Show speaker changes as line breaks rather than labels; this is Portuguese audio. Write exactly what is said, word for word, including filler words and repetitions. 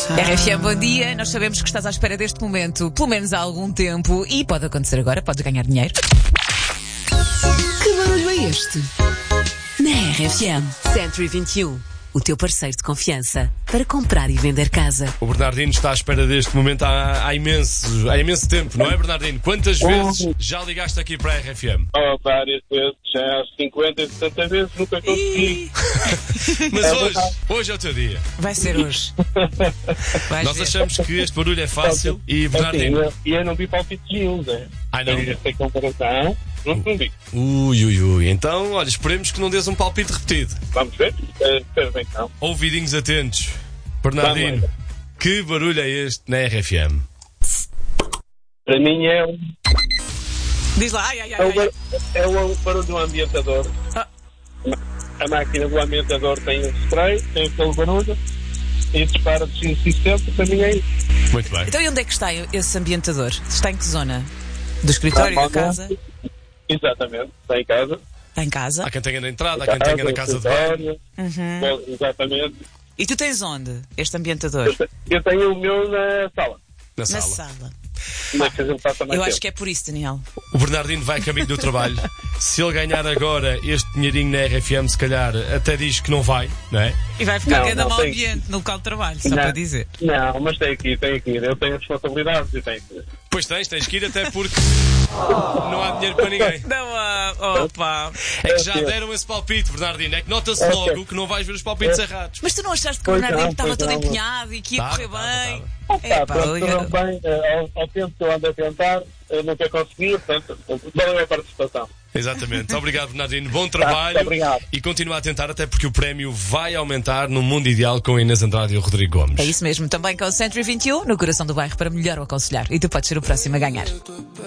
R F M, bom dia. Nós sabemos que estás à espera deste momento pelo menos há algum tempo e pode acontecer agora, podes ganhar dinheiro.
Que barulho é este? Na R F M Century vinte e um, o teu parceiro de confiança para comprar e vender casa.
O Bernardino está à espera deste momento há, há, imenso, há imenso tempo, não é, Bernardino? Quantas vezes já ligaste aqui para a R F M?
Oh, várias vezes, já há cinquenta e sessenta vezes, nunca consegui.
Mas
É
hoje,
verdade.
hoje é o teu dia.
Vai ser hoje. Vais
Nós
ver.
achamos que este barulho é fácil e
Assim,
Bernardino.
eu- e eu não vi palpites nenhum, né?
Ai, não?
Tem esta comparação, não, não vi.
Ui, ui, ui. Então, olha, esperemos que não dês um palpite repetido.
Vamos ver? Uh, Espera bem, então.
Ouvidinhos atentos. Bernardino,
Vamos.
que barulho é este na R F M?
Para mim é um,
Diz lá, ai, ai,
é um,
ai, ai.
bar- é um barulho de um ambientador.
Ah.
A máquina do ambientador tem um spray, tem aquele barulho e dispara de cinco em sessenta, para mim é isso.
Muito bem.
Então e onde é que está esse ambientador? Está em que zona? Do escritório, da casa?
Exatamente, está em casa.
Está em casa?
Há quem tenha na entrada, há quem tenha na casa de banho.
Uhum.
Bom, exatamente.
E tu tens onde este ambientador?
Eu tenho o meu na sala.
Na
Na
sala.
sala.
Mas que a gente passa mais
Eu
tempo.
acho que é por isso, Daniel.
O Bernardino vai a caminho do trabalho. Se ele ganhar agora este dinheirinho na R F M, se calhar até diz que não vai, não é?
E vai ficar
Não,
cada
não,
mau
tem-
ambiente no local de trabalho, só
Não.
para dizer.
Não, mas tem aqui, tem aqui. Eu tenho responsabilidades e tenho que.
Pois tens, tens que ir até porque não há dinheiro para ninguém.
Não há. Opa!
É que já deram esse palpite, Bernardino. É que nota-se
Ok.
logo que não vais ver os palpites errados.
Mas tu não achaste que o
Pois
Bernardino
não,
estava
pois
todo
não.
empenhado e que ia
Tava,
correr
tava,
bem?
Tá,
É, pá,
pronto,
olha-
tudo bem. eh, Ao, ao tempo que eu ando a tentar, eu nunca consegui, portanto, valeu a participação.
Exatamente. Obrigado, Bernardino. Bom
muito
trabalho.
obrigado.
E continua a tentar, até porque o prémio vai aumentar no Mundo Ideal com a Inês Andrade e o Rodrigo Gomes.
É isso mesmo, também com o Century vinte e um, no coração do bairro, para melhor o aconselhar. E tu podes ser o próximo a ganhar.